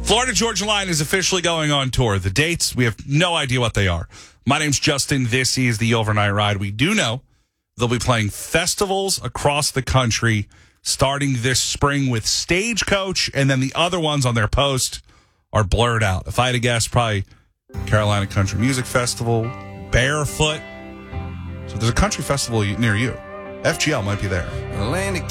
Florida Georgia Line is officially going on tour. The dates, we have no idea what they are. My name's Justin. This is the Overnight Ride. We do know they'll be playing festivals across the country starting this spring with Stagecoach, and then the other ones on their post are blurred out. If I had to guess, probably Carolina Country Music Festival, Barefoot. So there's a country festival near you. FGL might be there.